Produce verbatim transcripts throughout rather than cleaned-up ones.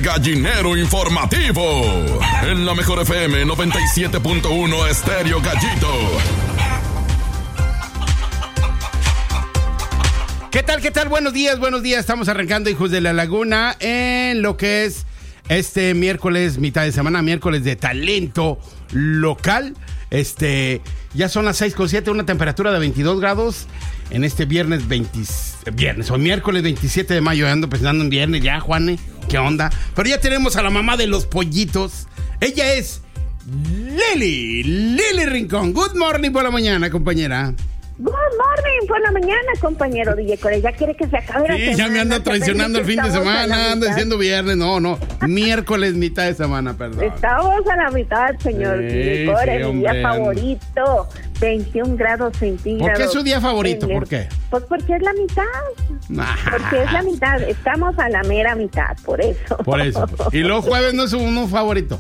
Gallinero Informativo. En la Mejor F M noventa y siete punto uno Estéreo Gallito. ¿Qué tal, qué tal? Buenos días, buenos días. Estamos arrancando, hijos de la laguna, en lo que es este miércoles, mitad de semana, miércoles de talento local. Este, ya son las seis con siete, una temperatura de veintidós grados en este viernes veinte, viernes o miércoles veintisiete de mayo. Ando pensando en viernes ya, Juane, ¿qué onda? Pero ya tenemos a la mamá de los pollitos. Ella es Lili, Lili Rincón. Good morning por la mañana, compañera. Good morning por la mañana, compañero D J Core. Ya quiere que se acabe la Sí, semana. ya me anda traicionando el fin de semana, anda diciendo viernes, no, no, miércoles, mitad de semana, perdón. Estamos a la mitad, señor Sí, D J Core, sí, mi día hombre. favorito, veintiún grados centígrados. ¿Por qué es su día favorito? En el- ¿Por qué? Pues porque es la mitad, porque es la mitad, estamos a la mera mitad, por eso. Por eso. Y los jueves no es uno favorito.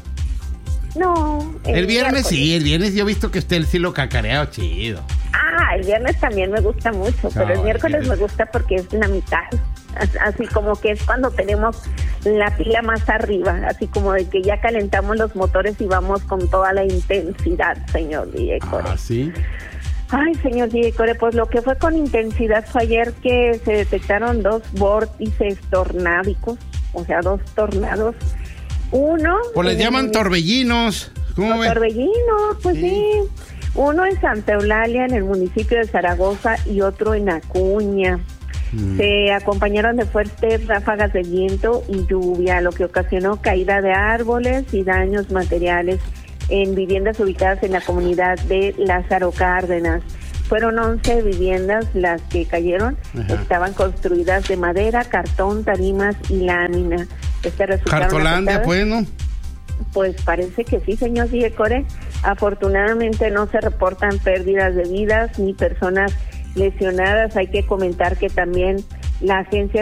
No. El viernes miércoles. sí, el viernes yo he visto que usted sí lo cacareado chido. Ah, el viernes también me gusta mucho, pero el No, miércoles el- me gusta porque es la mitad. As- Así como que es cuando tenemos la pila más arriba, así como de que ya calentamos los motores y vamos con toda la intensidad, señor D J Core. Ah, sí. Ay, señor D J Core, pues lo que fue con intensidad fue ayer que se detectaron dos vórtices tornádicos, o sea, dos tornados. Uno... Pues les en llaman el- torbellinos. ¿Cómo Los ve? torbellinos, pues Sí. sí. Uno en Santa Eulalia, en el municipio de Zaragoza, y otro en Acuña. Mm. Se acompañaron de fuertes ráfagas de viento y lluvia, lo que ocasionó caída de árboles y daños materiales en viviendas ubicadas en la comunidad de Lázaro Cárdenas. Fueron once viviendas las que cayeron. Ajá. Estaban construidas de madera, cartón, tarimas y lámina. Este resultaron Cartolandia, afectadas. pues, ¿no? Pues parece que sí, señor D J Core. Afortunadamente no se reportan pérdidas de vidas ni personas lesionadas. Hay que comentar que también la agencia